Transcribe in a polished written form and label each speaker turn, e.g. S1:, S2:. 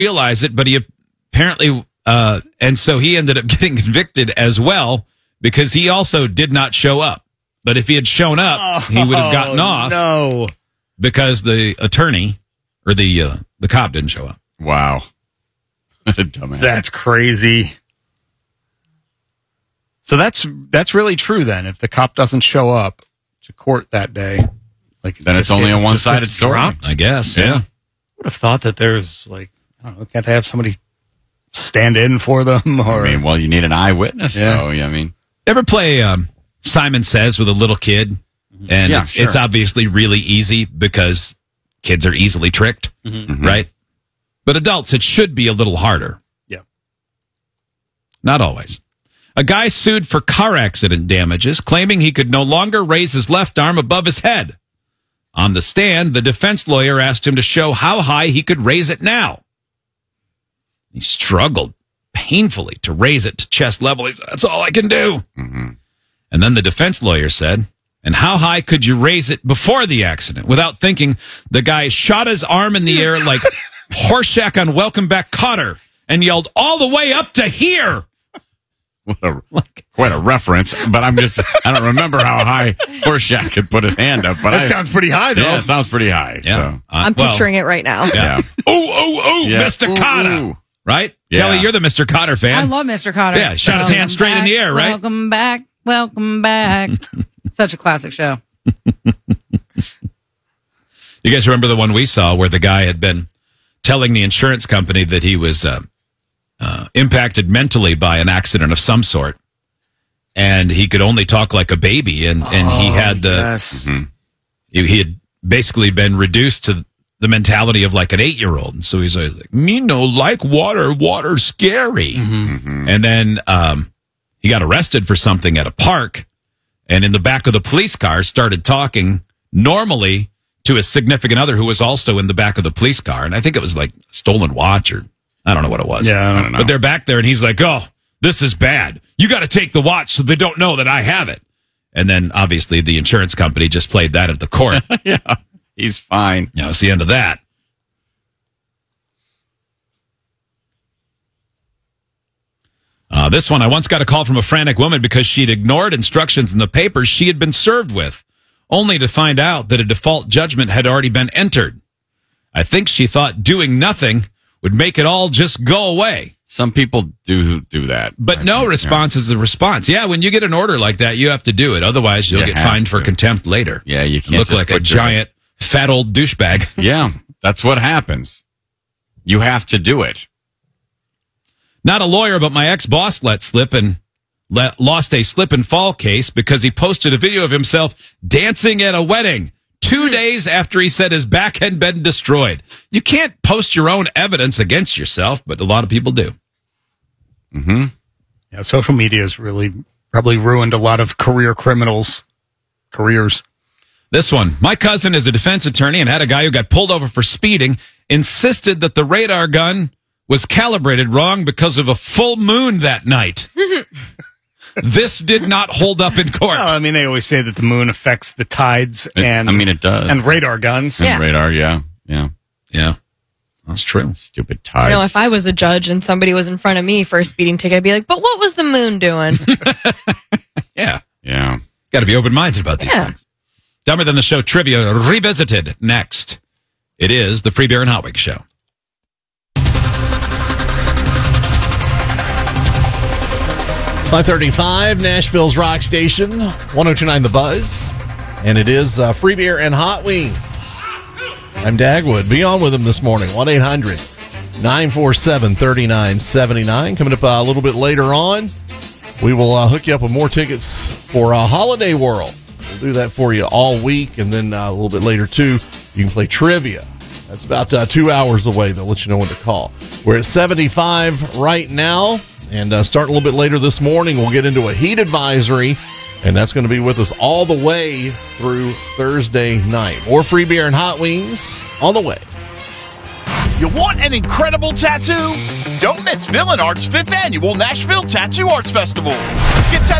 S1: realize it, but he apparently, and so he ended up getting convicted as well because he also did not show up. But if he had shown up, he would have gotten off.
S2: No,
S1: because the attorney or the cop didn't show up.
S3: Wow, what a dumbass.
S2: That's crazy. So that's really true then. If the cop doesn't show up to court that day, like
S3: then it's only a one-sided story.
S2: Dropped?
S1: I guess. Yeah.
S2: I would have thought that there's I don't know, can't they have somebody stand in for them? Or
S3: I mean, well, you need an eyewitness, though. I mean,
S1: ever play Simon Says with a little kid? And it's obviously really easy because kids are easily tricked, right? But adults, it should be a little harder.
S2: Yeah.
S1: Not always. A guy sued for car accident damages, claiming he could no longer raise his left arm above his head. On the stand, the defense lawyer asked him to show how high he could raise it now. He struggled painfully to raise it to chest level. He said, "That's all I can do." And then the defense lawyer said, "And how high could you raise it before the accident?" Without thinking, the guy shot his arm in the air like Horshack on Welcome Back Kotter and yelled, "All the way up to here!"
S3: Quite a reference, but I don't remember how high Horshack could put his hand up. But
S2: that sounds pretty high, though.
S3: Yeah, it sounds pretty high.
S1: Yeah.
S3: So.
S4: I'm picturing it right now.
S1: Yeah. Ooh,
S3: Yeah.
S1: Mr. Kotter. Right?
S3: Yeah.
S1: Kelly, you're the Mr. Kotter fan.
S4: I love Mr. Kotter.
S1: Yeah, shot his hand straight in the air, right?
S4: Welcome back. Welcome back. Such a classic show.
S1: You guys remember the one we saw where the guy had been telling the insurance company that he was impacted mentally by an accident of some sort, and he could only talk like a baby, and he had he had basically been reduced to the mentality of like an 8-year-old, and so he's always like, "Me no like water's scary," and then he got arrested for something at a park, and in the back of the police car started talking normally to a significant other who was also in the back of the police car, and I think it was like a stolen watch or I don't know what it was.
S2: Yeah, I don't know.
S1: But they're back there, and he's like, "Oh, this is bad. You got to take the watch so they don't know that I have it." And then, obviously, the insurance company just played that at the court.
S3: Yeah, he's fine.
S1: It's the end of that. This one, I once got a call from a frantic woman because she'd ignored instructions in the papers she had been served with, only to find out that a default judgment had already been entered. I think she thought doing nothing would make it all just go away.
S3: Some people do that.
S1: But no response is a response. Yeah, when you get an order like that, you have to do it. Otherwise, you'll get fined for contempt later.
S3: Yeah, you can't
S1: look like a giant, fat old douchebag.
S3: Yeah, that's what happens. You have to do it.
S1: Not a lawyer, but my ex-boss let slip and lost a slip and fall case because he posted a video of himself dancing at a wedding 2 days after he said his back had been destroyed. You can't post your own evidence against yourself, but a lot of people do.
S2: Yeah, social media has really probably ruined a lot of career criminals' careers.
S1: This one, my cousin is a defense attorney and had a guy who got pulled over for speeding, insisted that the radar gun was calibrated wrong because of a full moon that night. This did not hold up in court.
S2: Well, I mean, they always say that the moon affects the tides, and
S3: I mean, it does.
S2: and radar guns.
S4: Yeah.
S3: And radar, yeah.
S1: Yeah, that's true.
S3: Stupid tides.
S4: If I was a judge and somebody was in front of me for a speeding ticket, I'd be like, "But what was the moon doing?"
S1: Yeah.
S3: Yeah.
S1: Got to be open-minded about these things. Dumber Than the Show trivia revisited next. It is the Free Beer and Hot Wings Show.
S5: It's 5:35, Nashville's Rock Station, 102.9 The Buzz, and it is Free Beer and Hot Wings. I'm Dagwood. Be on with them this morning, 1-800-947-3979. Coming up a little bit later on, we will hook you up with more tickets for Holiday World. We'll do that for you all week, and then a little bit later, too, you can play trivia. That's about 2 hours away. They'll let you know when to call. We're at 75 right now, and starting a little bit later this morning, we'll get into a heat advisory, and that's going to be with us all the way through Thursday night. More Free Beer and Hot Wings on the way.
S6: You want an incredible tattoo? Don't miss Villain Art's 5th annual Nashville Tattoo Arts Festival. Get